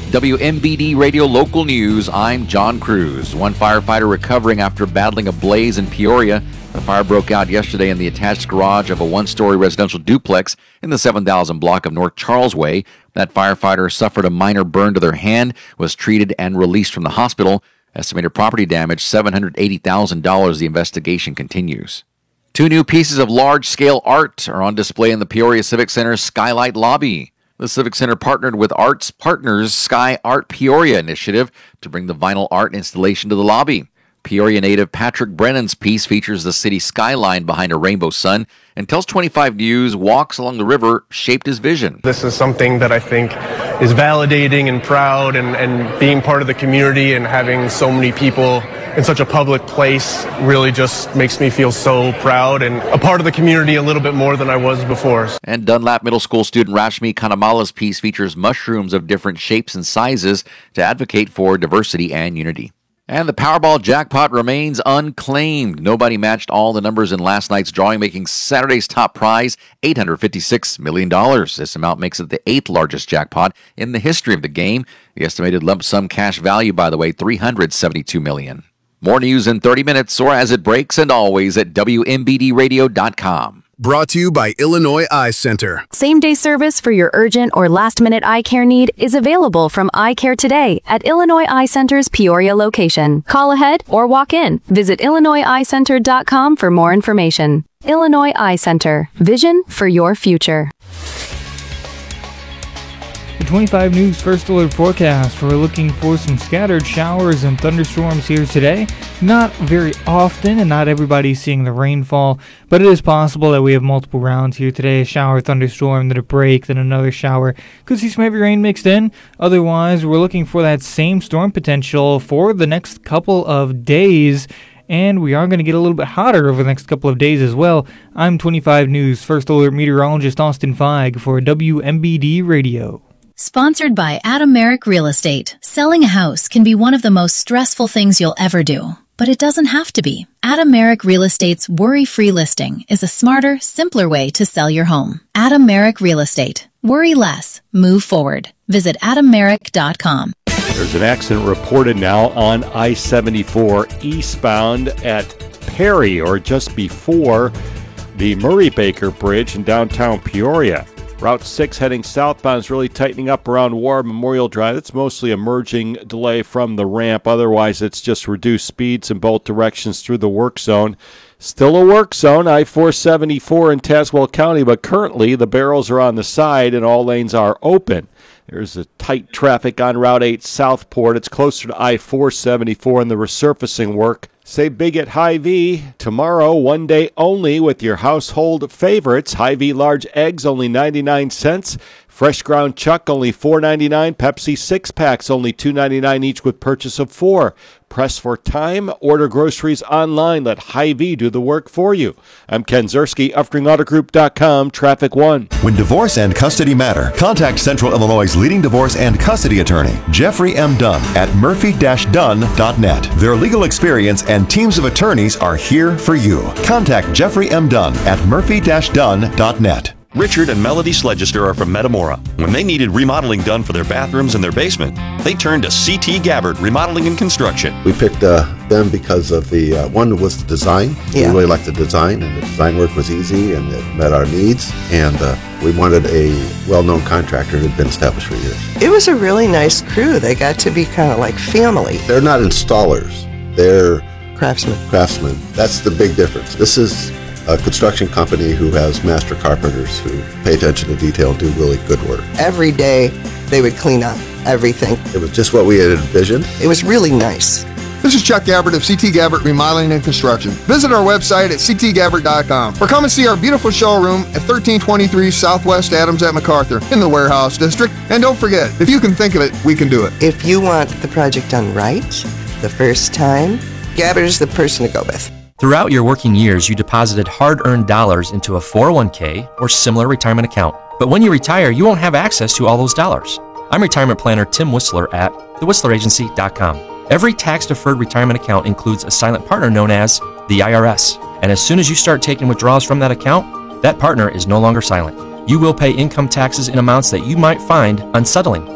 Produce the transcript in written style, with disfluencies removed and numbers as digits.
WMBD Radio Local News, I'm John Cruz. One firefighter recovering after battling a blaze in Peoria. The fire broke out yesterday in the attached garage of a one-story residential duplex in the 7000 block of North Charles Way. That firefighter suffered a minor burn to their hand, was treated and released from the hospital. Estimated property damage, $780,000. The investigation continues. 2 new pieces of large-scale art are on display in the Peoria Civic Center's Skylight Lobby. The Civic Center partnered with Arts Partners' Sky Art Peoria initiative to bring the vinyl art installation to the lobby. Peoria native Patrick Brennan's piece features the city skyline behind a rainbow sun and tells 25 News walks along the river shaped his vision. This is something that I think is validating and proud, and being part of the community and having so many people in such a public place really just makes me feel so proud and a part of the community a little bit more than I was before. And Dunlap Middle School student Rashmi Kanamala's piece features mushrooms of different shapes and sizes to advocate for diversity and unity. And the Powerball jackpot remains unclaimed. Nobody matched all the numbers in last night's drawing, making Saturday's top prize $856 million. This amount makes it the 8th largest jackpot in the history of the game. The estimated lump sum cash value, by the way, $372 million. More news in 30 minutes or as it breaks, and always at WMBDradio.com. Brought to you by Illinois Eye Center. Same-day service for your urgent or last-minute eye care need is available from Eye Care Today at Illinois Eye Center's Peoria location. Call ahead or walk in. Visit IllinoisEyeCenter.com for more information. Illinois Eye Center. Vision for your future. The 25 News First Alert forecast. We're looking for some scattered showers and thunderstorms here today. Not very often, and not everybody's seeing the rainfall, but it is possible that we have multiple rounds here today. A shower, thunderstorm, then a break, then another shower. Could see some heavy rain mixed in. Otherwise, we're looking for that same storm potential for the next couple of days. And we are going to get a little bit hotter over the next couple of days as well. I'm 25 News First Alert meteorologist Austin Feig for WMBD Radio. Sponsored by Adam Merrick Real Estate. Selling a house can be one of the most stressful things you'll ever do, but it doesn't have to be. Adam Merrick Real Estate's worry-free listing is a smarter, simpler way to sell your home. Adam Merrick Real Estate. Worry less. Move forward. Visit AdamMerrick.com. There's an accident reported now on I-74 eastbound at Perry, or just before the Murray Baker Bridge in downtown Peoria. Route 6 heading southbound is really tightening up around War Memorial Drive. It's mostly a merging delay from the ramp. Otherwise, it's just reduced speeds in both directions through the work zone. Still a work zone, I-474 in Tazewell County, but currently the barrels are on the side and all lanes are open. There's a tight traffic on Route 8 Southport. It's closer to I-474 in the resurfacing work. Save big at Hy-Vee. Tomorrow, one day only with your household favorites. Hy-Vee large eggs, only 99 cents. Fresh ground chuck, only $4.99. Pepsi 6-packs, only $2.99 each with purchase of 4. Press for time. Order groceries online. Let Hy-Vee do the work for you. I'm Ken Zerski, UfteringAutoGroup.com, Traffic 1. When divorce and custody matter, contact Central Illinois' leading divorce and custody attorney, Jeffrey M. Dunn, at murphy-dunn.net. Their legal experience and teams of attorneys are here for you. Contact Jeffrey M. Dunn at murphy-dunn.net. Richard and Melody Sledgister are from Metamora. When they needed remodeling done for their bathrooms and their basement, they turned to C.T. Gabbard Remodeling and Construction. We picked them because of the one was the design. We really liked the design, and the design work was easy and it met our needs. And we wanted a well-known contractor who had been established for years. It was a really nice crew. They got to be kind of like family. They're not installers. They're craftsmen. That's the big difference. This is a construction company who has master carpenters who pay attention to detail and do really good work. Every day they would clean up everything. It was just what we had envisioned. It was really nice. This is Chuck Gabbard of CT Gabbard Remodeling and Construction. Visit our website at ctgabbard.com or come and see our beautiful showroom at 1323 Southwest Adams at MacArthur in the Warehouse District. And don't forget, if you can think of it, we can do it. If you want the project done right, the first time, Gabbard is the person to go with. Throughout your working years, you deposited hard-earned dollars into a 401k or similar retirement account. But when you retire, you won't have access to all those dollars. I'm retirement planner Tim Whistler at thewhistleраgency.com. Every tax-deferred retirement account includes a silent partner known as the IRS. And as soon as you start taking withdrawals from that account, that partner is no longer silent. You will pay income taxes in amounts that you might find unsettling.